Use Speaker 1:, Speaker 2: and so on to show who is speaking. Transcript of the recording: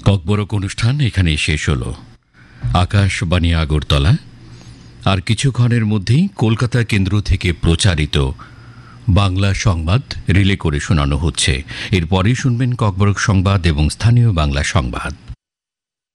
Speaker 1: ককবরক অনুষ্ঠান এখানেই শেষ হলো। আকাশবাণী আগরতলা আর কিছুক্ষণের মধ্যেই কলকাতা কেন্দ্র থেকে প্রচারিত বাংলা সংবাদ রিলে করে শোনানো হচ্ছে। এরপরেই শুনবেন ককবরক সংবাদ এবং স্থানীয় বাংলা সংবাদ।